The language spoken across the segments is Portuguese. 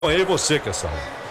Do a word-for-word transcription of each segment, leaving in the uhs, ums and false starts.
E você, Cassal?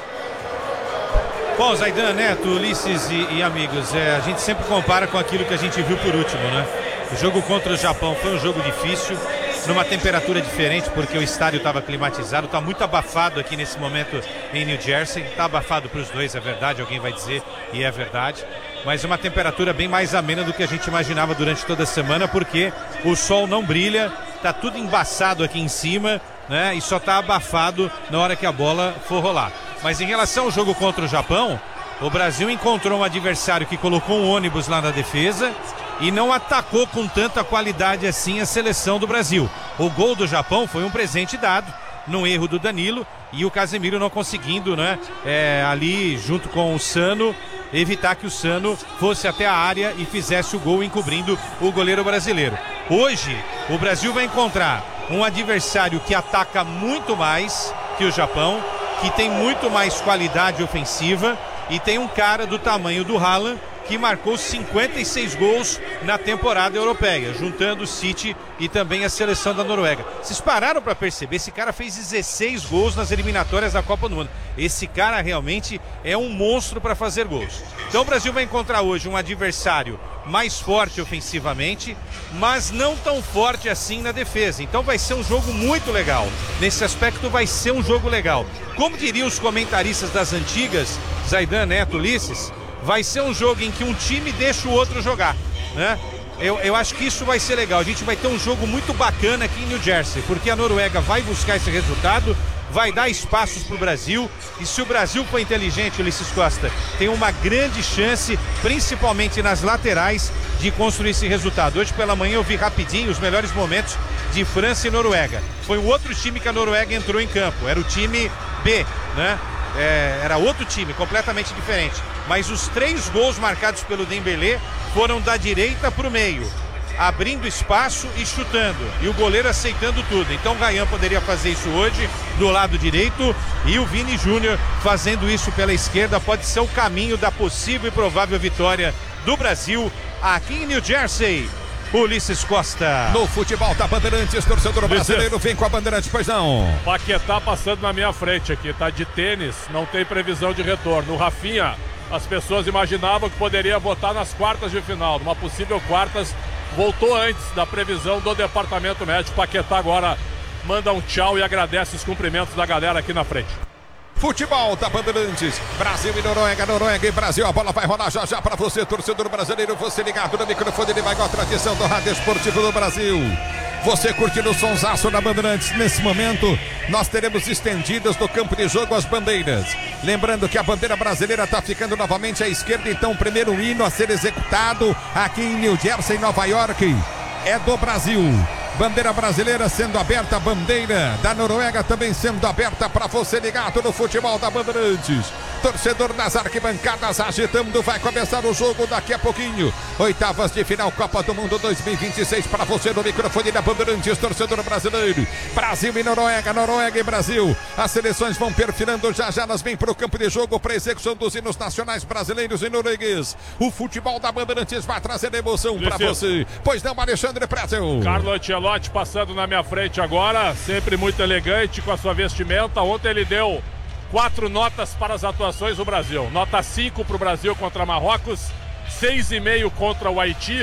Bom, Zaidan, Neto, Ulisses e, e amigos, é, a gente sempre compara com aquilo que a gente viu por último, né? O jogo contra o Japão foi um jogo difícil, numa temperatura diferente, porque o estádio estava climatizado, está muito abafado aqui nesse momento em New Jersey, está abafado para os dois, é verdade, alguém vai dizer, e é verdade, mas uma temperatura bem mais amena do que a gente imaginava durante toda a semana, porque o sol não brilha, está tudo embaçado aqui em cima, né? E só está abafado na hora que a bola for rolar. Mas em relação ao jogo contra o Japão, o Brasil encontrou um adversário que colocou um ônibus lá na defesa e não atacou com tanta qualidade assim a seleção do Brasil. O gol do Japão foi um presente dado, num erro do Danilo, e o Casemiro não conseguindo, né, é, ali junto com o Sano, evitar que o Sano fosse até a área e fizesse o gol encobrindo o goleiro brasileiro. Hoje, o Brasil vai encontrar um adversário que ataca muito mais que o Japão, que tem muito mais qualidade ofensiva e tem um cara do tamanho do Haaland que marcou cinquenta e seis gols na temporada europeia, juntando o City e também a seleção da Noruega. Vocês pararam para perceber? Esse cara fez dezesseis gols nas eliminatórias da Copa do Mundo. Esse cara realmente é um monstro para fazer gols. Então o Brasil vai encontrar hoje um adversário mais forte ofensivamente, mas não tão forte assim na defesa. Então vai ser um jogo muito legal. Nesse aspecto vai ser um jogo legal. Como diriam os comentaristas das antigas, Zaidan, Neto, Ulisses, vai ser um jogo em que um time deixa o outro jogar, né? Eu, eu acho que isso vai ser legal. A gente vai ter um jogo muito bacana aqui em New Jersey, porque a Noruega vai buscar esse resultado, vai dar espaços para o Brasil, e se o Brasil for inteligente, Ulisses Costa, tem uma grande chance, principalmente nas laterais, de construir esse resultado. Hoje pela manhã eu vi rapidinho os melhores momentos de França e Noruega. Foi o outro time que a Noruega entrou em campo, era o time B, né? É, era outro time, completamente diferente. Mas os três gols marcados pelo Dembélé foram da direita para o meio, abrindo espaço e chutando, e o goleiro aceitando tudo. Então o Ryan poderia fazer isso hoje do lado direito, e o Vini Júnior fazendo isso pela esquerda. Pode ser o caminho da possível e provável vitória do Brasil aqui em New Jersey. Ulisses Costa. No futebol da Bandeirantes, torcedor brasileiro, vem com a Bandeirantes, pois não. Paquetá passando na minha frente aqui, tá de tênis, não tem previsão de retorno. O Rafinha, as pessoas imaginavam que poderia voltar nas quartas de final, numa possível quartas, voltou antes da previsão do departamento médico. Paquetá agora manda um tchau e agradece os cumprimentos da galera aqui na frente. Futebol da Bandeirantes, Brasil e Noruega, Noruega e Brasil, a bola vai rolar já já para você, torcedor brasileiro, você ligado no microfone, ele vai com a tradição do rádio esportivo do Brasil. Você curtindo o sonsaço da Bandeirantes. Nesse momento, nós teremos estendidas do campo de jogo as bandeiras. Lembrando que a bandeira brasileira está ficando novamente à esquerda, então o primeiro hino a ser executado aqui em New Jersey, Nova York, é do Brasil. Bandeira brasileira sendo aberta, bandeira da Noruega também sendo aberta para você ligado no futebol da Bandeirantes. Torcedor nas arquibancadas agitando, vai começar o jogo daqui a pouquinho. Oitavas de final Copa do Mundo dois mil e vinte e seis para você no microfone da Bandeirantes, torcedor brasileiro. Brasil e Noruega, Noruega e Brasil. As seleções vão perfilando já já, elas vêm para o campo de jogo para execução dos hinos nacionais brasileiros e norueguês. O futebol da Bandeirantes vai trazer emoção para você. Pois não, Alexandre Pretzel. Carlo Ancelotti passando na minha frente agora, sempre muito elegante com a sua vestimenta. Ontem ele deu quatro notas para as atuações do Brasil. Nota cinco para o Brasil contra Marrocos, seis e meio contra o Haiti,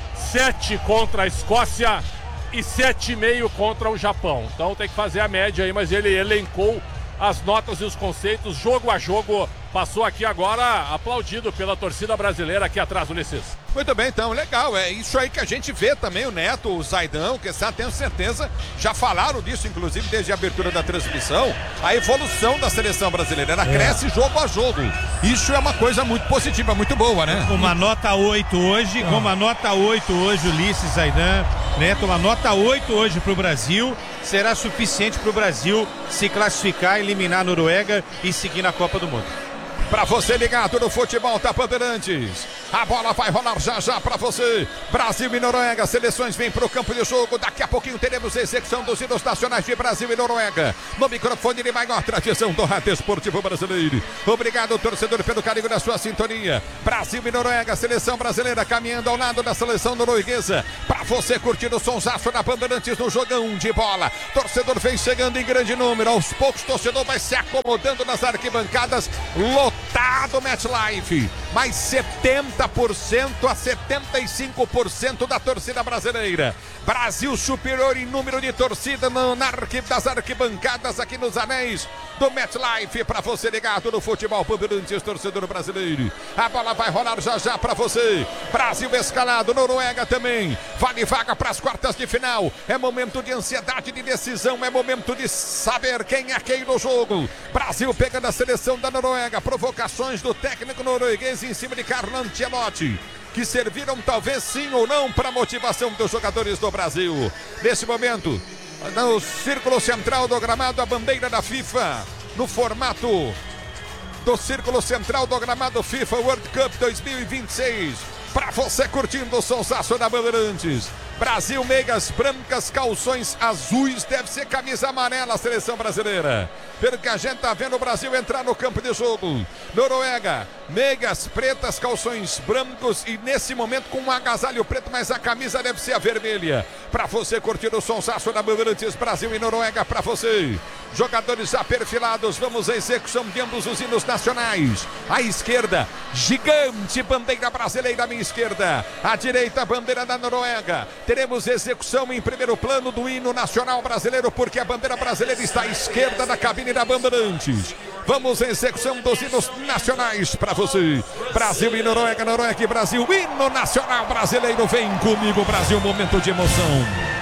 sete contra a Escócia e sete e meio contra o Japão. Então tem que fazer a média aí, mas ele elencou as notas e os conceitos, jogo a jogo. Passou aqui agora, aplaudido pela torcida brasileira aqui atrás, Ulisses. Muito bem, então, legal, é isso aí que a gente vê também, o Neto, o Zaidão, que sabe, tenho certeza, já falaram disso, inclusive, desde a abertura da transmissão, a evolução da seleção brasileira, ela é. cresce jogo a jogo, isso é uma coisa muito positiva, muito boa, né? Uma nota oito hoje, ah. com uma nota oito hoje, Ulisses, Zaidan, Neto, uma nota oito hoje para o Brasil, será suficiente para o Brasil se classificar, eliminar a Noruega e seguir na Copa do Mundo. Para você ligado no futebol da Bandeirantes, A bola vai rolar já já para você. Brasil e Noruega, seleções vêm para o campo de jogo. Daqui a pouquinho teremos a execução dos hinos nacionais de Brasil e Noruega. No microfone de maior tradição do Rádio Esportivo Brasileiro. Obrigado, torcedor, pelo carinho da sua sintonia. Brasil e Noruega, seleção brasileira caminhando ao lado da seleção norueguesa. Para você curtir o sonsaço da Bandeirantes no jogão de bola. Torcedor vem chegando em grande número. Aos poucos, torcedor vai se acomodando nas arquibancadas. Lotado MetLife. Mais setenta por cento a setenta e cinco por cento da torcida brasileira. Brasil superior em número de torcida no, na arqui, das arquibancadas aqui nos anéis do MetLife. Para você ligado no futebol Bandeirantes, torcedor brasileiro. A bola vai rolar já já para você. Brasil escalado, Noruega também. Vale vaga para as quartas de final. É momento de ansiedade, de decisão. É momento de saber quem é quem no jogo. Brasil pegando a seleção da Noruega. Provocações do técnico norueguês em cima de Carlo Ancelotti, que serviram talvez sim ou não para a motivação dos jogadores do Brasil. Nesse momento, no círculo central do gramado, a bandeira da FIFA, no formato do círculo central do gramado FIFA World Cup dois mil e vinte e seis. Para você curtindo o sonsaço da Bandeirantes. Brasil, meias brancas, calções azuis, deve ser camisa amarela a seleção brasileira. Pelo que a gente tá vendo o Brasil entrar no campo de jogo. Noruega, meias pretas, calções brancos e nesse momento com um agasalho preto, mas a camisa deve ser a vermelha. Para você curtir o sonsaço da Bandeirantes, Brasil e Noruega, para você. Jogadores já perfilados, vamos à execução de ambos os hinos nacionais. À esquerda, gigante bandeira brasileira à minha esquerda. À direita, bandeira da Noruega. Teremos execução em primeiro plano do hino nacional brasileiro, porque a bandeira brasileira está à esquerda da cabine da Bandeirantes. Vamos à execução dos hinos nacionais para você. Brasil e Noruega, Noruega e Brasil. Hino nacional brasileiro, vem comigo, Brasil, momento de emoção.